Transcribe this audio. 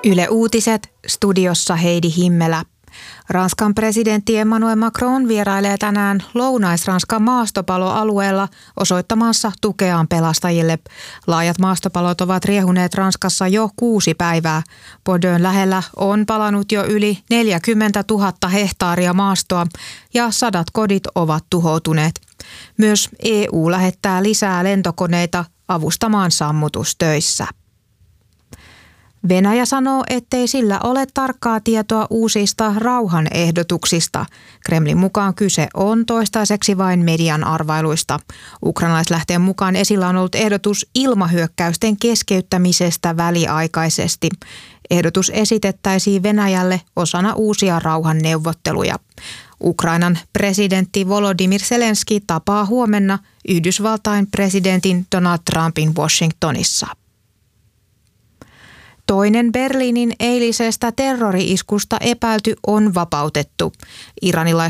Yle Uutiset, studiossa Heidi Himmelä. Ranskan presidentti Emmanuel Macron vierailee tänään Lounais-Ranskan maastopaloalueella osoittamassa tukeaan pelastajille. Laajat maastopalot ovat riehuneet Ranskassa jo 6 päivää. Bordeaux'n lähellä on palanut jo yli 40 000 hehtaaria maastoa ja 100 kodit ovat tuhoutuneet. Myös EU lähettää lisää lentokoneita avustamaan sammutustöissä. Venäjä sanoo, ettei sillä ole tarkkaa tietoa uusista rauhanehdotuksista. Kremlin mukaan kyse on toistaiseksi vain median arvailuista. Ukrainalaislähteen mukaan esillä on ollut ehdotus ilmahyökkäysten keskeyttämisestä väliaikaisesti. Ehdotus esitettäisiin Venäjälle osana uusia rauhanneuvotteluja. Ukrainan presidentti Volodymyr Zelenskyi tapaa huomenna Yhdysvaltain presidentin Donald Trumpin Washingtonissa. Toinen Berliinin eilisestä terrori-iskusta epäilty on vapautettu. Iranilaista